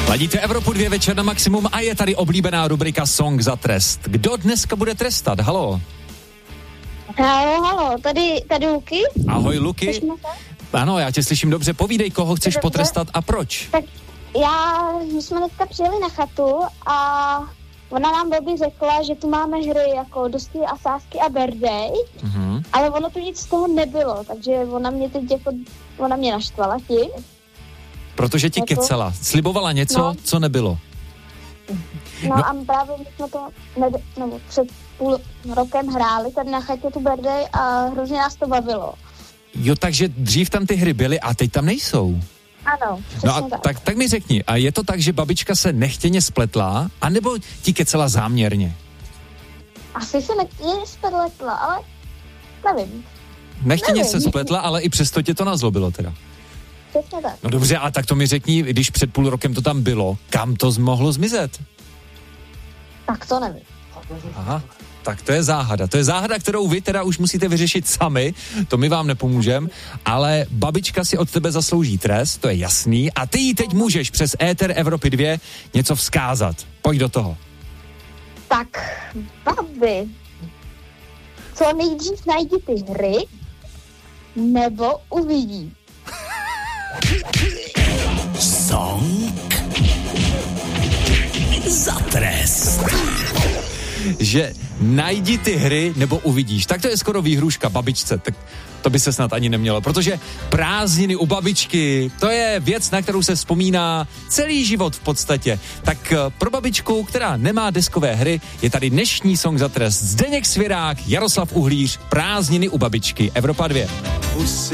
Ladíte Evropu 2 večer na maximum a je tady oblíbená rubrika Song za trest. Kdo dneska bude trestat? Halo. Halo, tady Luky. Ahoj Luky. Ano, já tě slyším dobře. Povídej, koho chceš potrestat a proč? Tak my jsme dneska přijeli na chatu a ona nám Bobby řekla, že tu máme hry jako Dosti a Sásky a Birthday, ale ono tu nic z toho nebylo, takže ona mě naštvala tím. Protože ti kecela. Slibovala něco, co nebylo. No a právě my jsme to před půl rokem hráli tady na chatě tu Birthday a hrozně nás to bavilo. Jo, takže dřív tam ty hry byly a teď tam nejsou. Ano, přesně no a tak mi řekni, a je to tak, že babička se nechtěně spletla, anebo ti kecela záměrně? Asi se nechtěně spletla, ale nevím. Nechtěně se spletla, ale i přesto tě to nazlobilo teda. Přesně tak. No dobře, a tak to mi řekni, když před půl rokem to tam bylo, kam to mohlo zmizet? Tak to nevím. Aha, tak to je záhada. To je záhada, kterou vy teda už musíte vyřešit sami, to my vám nepomůžeme, ale babička si od tebe zaslouží trest, to je jasný, a ty jí teď můžeš přes éter Evropy 2 něco vzkázat. Pojď do toho. Tak, babi, co nejdřív najdi ty hry, nebo uvidí. Song za trest. Že najdi ty hry, nebo uvidíš. Tak to je skoro výhruška babičce, tak to by se snad ani nemělo, protože prázdniny u babičky, to je věc, na kterou se vzpomíná celý život v podstatě. Tak pro babičku, která nemá deskové hry, je tady dnešní Song za trest. Zdeněk Svěrák, Jaroslav Uhlíř, Prázdniny u babičky, Evropa 2.